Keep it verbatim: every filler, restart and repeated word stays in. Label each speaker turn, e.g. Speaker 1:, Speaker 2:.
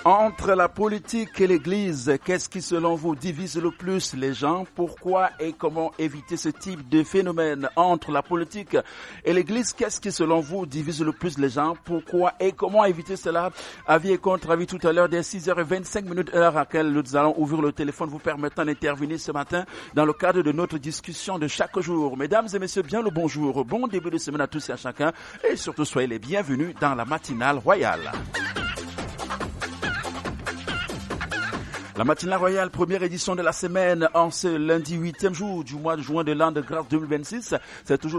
Speaker 1: Entre la politique et l'Église, qu'est-ce qui selon vous divise le plus les gens? Pourquoi et comment éviter ce type de phénomène? Entre la politique et l'Église, qu'est-ce qui selon vous divise le plus les gens? Pourquoi et comment éviter cela? Avis et contre-avis tout à l'heure dès six heures vingt-cinq minutes, heure à laquelle nous allons ouvrir le téléphone vous permettant d'intervenir ce matin dans le cadre de notre discussion de chaque jour. Mesdames et messieurs, bien le bonjour, bon début de semaine à tous et à chacun et surtout soyez les bienvenus dans la matinale royale. La matinale royale, première édition de la semaine, en ce lundi huitième jour du mois de juin de l'an de grâce deux mille vingt-six. C'est toujours